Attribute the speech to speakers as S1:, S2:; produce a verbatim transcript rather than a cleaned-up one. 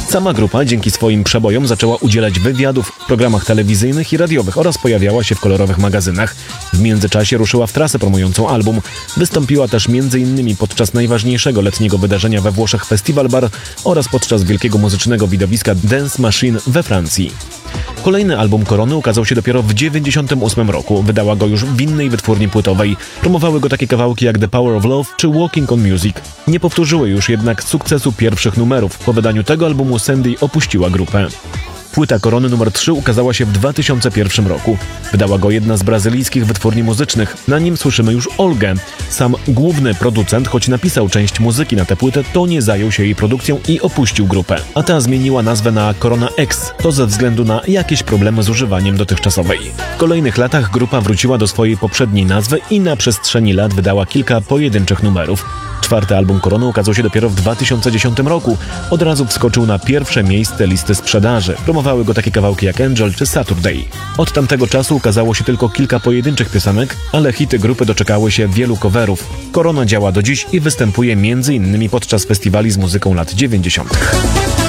S1: Sama grupa dzięki swoim przebojom zaczęła udzielać wywiadów w programach telewizyjnych i radiowych oraz pojawiała się w kolorowych magazynach. W międzyczasie ruszyła w trasę promującą album. Wystąpiła też między innymi podczas najważniejszego letniego wydarzenia we Włoszech Festival Bar oraz podczas wielkiego muzycznego widowiska Dance Machine we Francji. Kolejny album Korony ukazał się dopiero w dziewięćdziesiątym ósmym roku. Wydała go już w innej wytwórni płytowej. Promowały go takie kawałki jak The Power of Love czy Walking on Music. Nie powtórzyły już jednak sukcesu pierwszych numerów. Po wydaniu tego albumu Sandy opuściła grupę. Płyta Korony numer trzy ukazała się w dwa tysiące pierwszym roku. Wydała go jedna z brazylijskich wytwórni muzycznych. Na nim słyszymy już Olgę. Sam główny producent, choć napisał część muzyki na tę płytę, to nie zajął się jej produkcją i opuścił grupę. A ta zmieniła nazwę na Korona X, to ze względu na jakieś problemy z używaniem dotychczasowej. W kolejnych latach grupa wróciła do swojej poprzedniej nazwy i na przestrzeni lat wydała kilka pojedynczych numerów. Czwarty album Korony ukazał się dopiero w dwa tysiące dziesiątym roku. Od razu wskoczył na pierwsze miejsce listy sprzedaży. Promowały go takie kawałki jak Angel czy Saturday. Od tamtego czasu ukazało się tylko kilka pojedynczych piosenek, ale hity grupy doczekały się wielu coverów. Korona działa do dziś i występuje między innymi podczas festiwali z muzyką lat dziewięćdziesiątych.